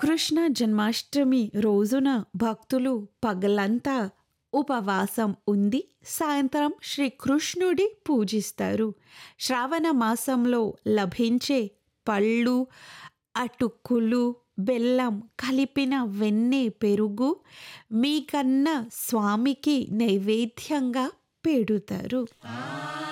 కృష్ణ జన్మాష్టమి రోజున భక్తులు పగలంతా ఉపవాసం ఉండి సాయంత్రం శ్రీకృష్ణుడి పూజిస్తారు. శ్రావణ మాసంలో లభించే పళ్ళు, అటుకులు, బెల్లం కలిపిన వెన్నె, పెరుగు మీకన్న స్వామికి నైవేద్యంగా పెడుతారు.